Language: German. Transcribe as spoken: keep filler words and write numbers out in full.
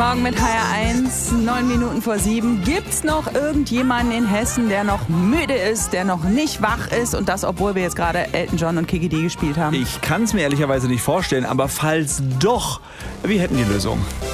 Morgen mit H R eins, neun Minuten vor sieben. Gibt's noch irgendjemanden in Hessen, der noch müde ist, der noch nicht wach ist und das, obwohl wir jetzt gerade Elton John und Kiki D gespielt haben? Ich kann es mir ehrlicherweise nicht vorstellen, aber falls doch, wir hätten die Lösung.